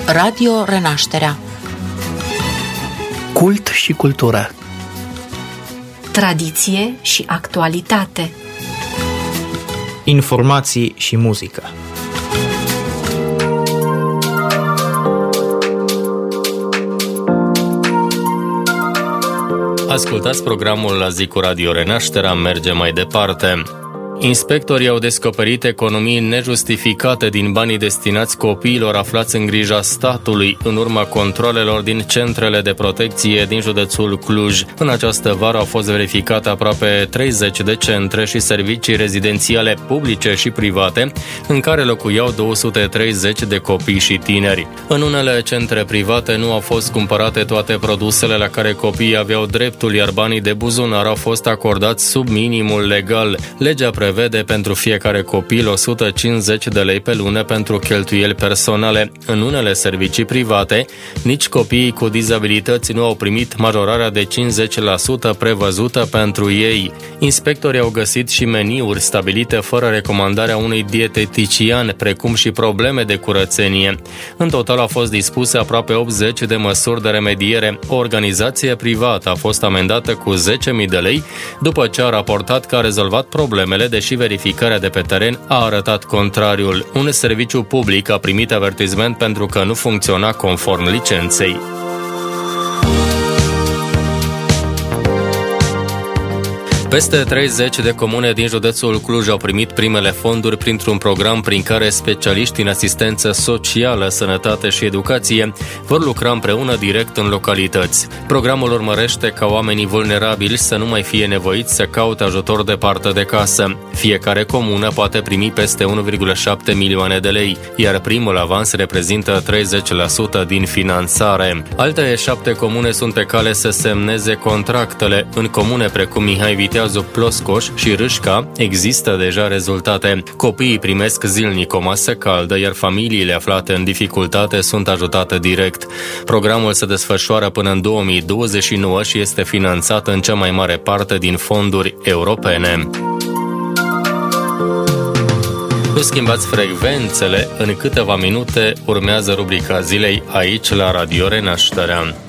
Radio Renașterea. Cult și cultură. Tradiție și actualitate. Informații și muzică. Ascultați programul La zi cu Radio Renașterea, merge mai departe. Inspectorii au descoperit economii nejustificate din banii destinați copiilor aflați în grija statului în urma controalelor din centrele de protecție din județul Cluj. În această vară au fost verificate aproape 30 de centre și servicii rezidențiale publice și private, în care locuiau 230 de copii și tineri. În unele centre private nu au fost cumpărate toate produsele la care copiii aveau dreptul, iar banii de buzunar au fost acordați sub minimul legal. Legea prevede pentru fiecare copil 150 de lei pe lună pentru cheltuieli personale. În unele servicii private, nici copiii cu dizabilități nu au primit majorarea de 50% prevăzută pentru ei. Inspectorii au găsit și meniuri stabilite fără recomandarea unui dietetician, precum și probleme de curățenie. În total au fost dispuse aproape 80 de măsuri de remediere. O organizație privată a fost amendată cu 10.000 de lei după ce a raportat că a rezolvat problemele, deși verificarea de pe teren a arătat contrariul. Un serviciu public a primit avertisment pentru că nu funcționa conform licenței. Peste 30 de comune din județul Cluj au primit primele fonduri printr-un program prin care specialiști în asistență socială, sănătate și educație vor lucra împreună direct în localități. Programul urmărește ca oamenii vulnerabili să nu mai fie nevoiți să caute ajutor departe de casă. Fiecare comună poate primi peste 1,7 milioane de lei, iar primul avans reprezintă 30% din finanțare. Alte 7 comune sunt pe cale să semneze contractele. În comune precum Mihai Viteazu, Ploscoș și Râșca există deja rezultate. Copiii primesc zilnic o masă caldă, iar familiile aflate în dificultate sunt ajutate direct. Programul se desfășoară până în 2029 și este finanțat în cea mai mare parte din fonduri europene. Nu schimbați frecvențele, în câteva minute urmează rubrica zilei aici la Radio Renașterea.